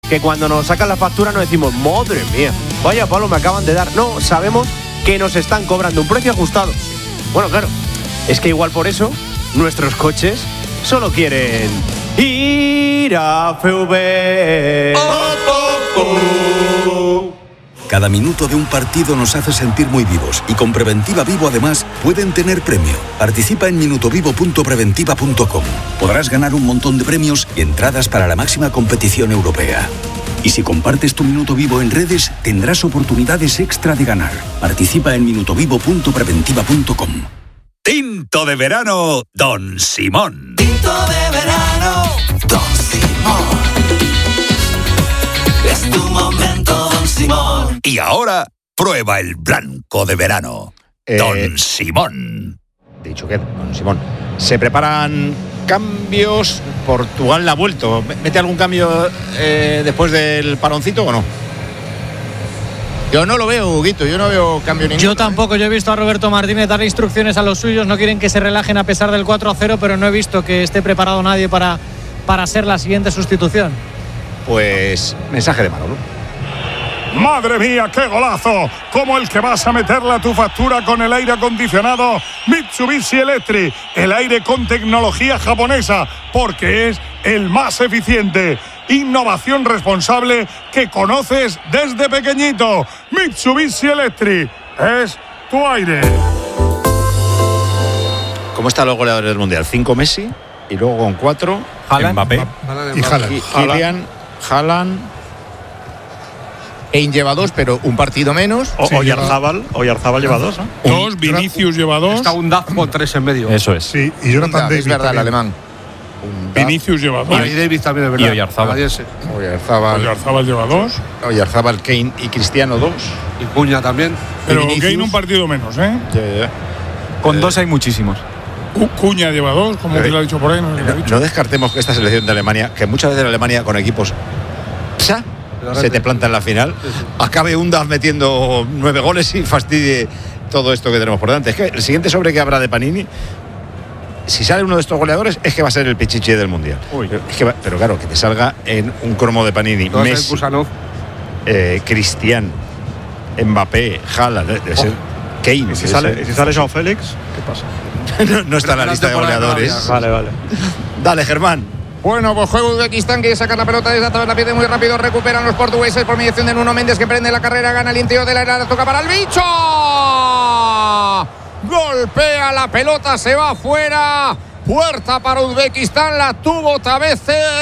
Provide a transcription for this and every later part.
que cuando nos sacan la factura nos decimos, madre mía, vaya palo me acaban de dar. No, sabemos que nos están cobrando un precio ajustado. Bueno, claro, es que igual por eso nuestros coches solo quieren ir a FV. Cada minuto de un partido nos hace sentir muy vivos y con Preventiva Vivo además pueden tener premio. Participa en minutovivo.preventiva.com. Podrás ganar un montón de premios y entradas para la máxima competición europea. Y si compartes tu Minuto Vivo en redes, tendrás oportunidades extra de ganar. Participa en minutovivo.preventiva.com. Tinto de verano, Don Simón. Tinto de verano, Don Simón. Es tu momento, Don Simón. Y ahora, prueba el blanco de verano, Don Simón. Dicho que, Don Simón, se preparan cambios. Portugal la ha vuelto. ¿Mete algún cambio después del paroncito o no? Yo no lo veo, Huguito, yo no veo cambio ninguno. Yo tampoco, yo he visto a Roberto Martínez darle instrucciones a los suyos, no quieren que se relajen a pesar del 4-0, pero no he visto que esté preparado nadie para ser la siguiente sustitución. Pues mensaje de Manolo. ¡Madre mía, qué golazo! Como el que vas a meterle a tu factura con el aire acondicionado Mitsubishi Electric. El aire con tecnología japonesa, porque es el más eficiente. Innovación responsable que conoces desde pequeñito. Mitsubishi Electric es tu aire. ¿Cómo están los goleadores del Mundial? 5 Messi y luego con 4 Mbappé y Haaland. Kylian, Haaland. Kane lleva 2, pero un partido menos. Oyarzábal lleva 2, ¿no? 2, Vinicius lleva 2. Está un Daz con 3 en medio. Eso es. Sí, y Jonathan David. Es verdad, el alemán. Vinicius lleva 2. Y David también, es verdad. Y Oyarzábal. Oyarzábal lleva 2. Oyarzábal, Kane y Cristiano 2. Y Cuña también. Pero Kane un partido menos, ¿eh? Ya. Con 2 hay muchísimos. Cuña lleva 2, como que lo ha dicho por ahí. No descartemos que esta selección de Alemania, que muchas veces Alemania con equipos se te planta en la final, acabe Undav metiendo 9 goles y fastidie todo esto que tenemos por delante. Es que el siguiente sobre que habrá de Panini, si sale uno de estos goleadores, es que va a ser el pichichi del Mundial. Pero claro, que te salga en un cromo de Panini Messi, Cristiano, Mbappé, Haaland, debe ser Kane. ¿Y si sale Joao Félix? ¿Qué pasa? no está en la lista de goleadores. Vale. Dale, Germán. Bueno, pues juega Uzbekistán, quiere sacar la pelota desde atrás, la pierde muy rápido, recuperan los portugueses por mediación de Nuno Méndez, que prende la carrera, gana el interior de la área, toca para el bicho. Golpea la pelota, se va afuera. Puerta para Uzbekistán, la tuvo otra vez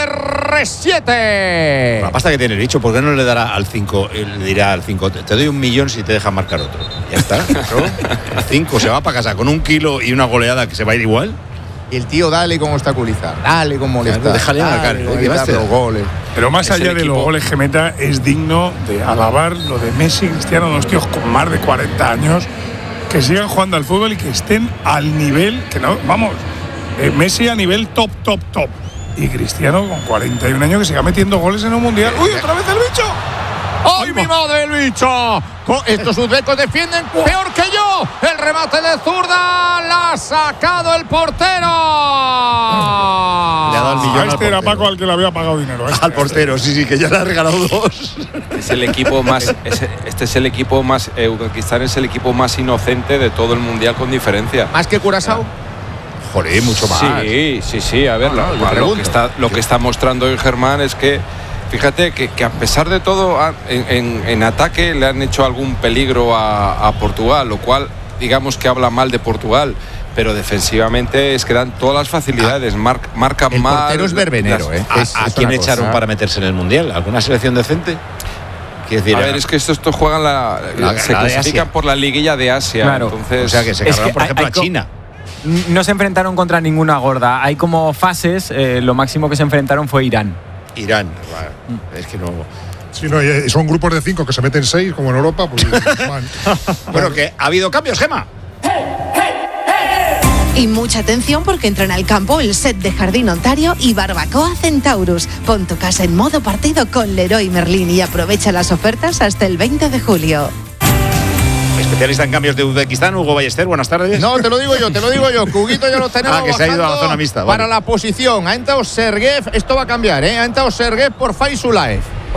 R7. La pasta que tiene el bicho, ¿por qué no le dará al 5? Le dirá al 5, te doy 1 millón si te dejas marcar otro. Ya está, ¿no? El 5 se va para casa con 1 kilo y una goleada que se va a ir igual. Y el tío dale con obstaculizar, dale con molestar. Claro, déjale marcar, los goles. Pero más allá de los goles que meta, es digno de alabar lo de Messi y Cristiano, unos tíos con más de 40 años, que sigan jugando al fútbol y que estén al nivel, que no, vamos, Messi a nivel top. Y Cristiano con 41 años que siga metiendo goles en un Mundial. ¡Uy, otra vez el bicho! ¡Ay, mi madre, el bicho! Estos uzbecos defienden peor que yo. El remate de zurda la ha sacado el portero. Le ha dado el millón Este era Paco al que le había pagado dinero. Al portero, sí, que ya le ha regalado 2. Es el equipo más. Este es el equipo más. Uzbekistán es el equipo más inocente de todo el mundial con diferencia. ¿Más que Curazao? Joder, mucho más. Sí. A ver, lo que está mostrando hoy Germán es que. Fíjate que a pesar de todo, en ataque le han hecho algún peligro a Portugal, lo cual digamos que habla mal de Portugal, pero defensivamente es que dan todas las facilidades, marcan mal. El portero es verbenero, ¿A quién echaron para meterse en el Mundial? ¿Alguna selección decente? Decir, a ver, es que estos juegan se clasifican por la liguilla de Asia. Claro. Entonces, o sea que se cargaron, por ejemplo, a China. No se enfrentaron contra ninguna gorda. Hay como fases. Lo máximo que se enfrentaron fue Irán. Es que no. Sí, no, son grupos de 5 que se meten 6, como en Europa. Pues, bueno, que ha habido cambios, Gema. Y mucha atención porque entran al campo el set de Jardín Ontario y Barbacoa Centaurus. Pon tu casa en modo partido con Leroy Merlin y aprovecha las ofertas hasta el 20 de julio. Especialista en cambios de Uzbekistán, Hugo Ballester, buenas tardes. No, te lo digo yo. Cuguito ya lo tenemos que se ha ido a la zona mixta. Para la posición. Ha entrado Sergev, esto va a cambiar, Ha entrado Sergev por Faisulaev.